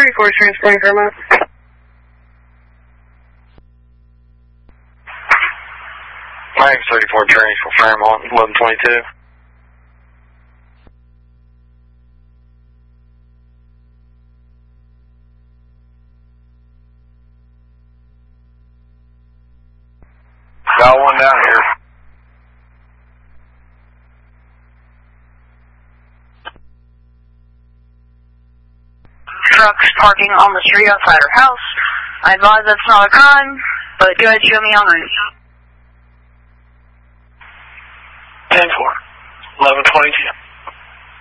34 transporting Fairmont. Max 34 trains for Fairmont, 1122. Got one down here. Trucks parking on the street outside her house. I advise that's not a crime, but go ahead and show me on route. 10-4, 1122.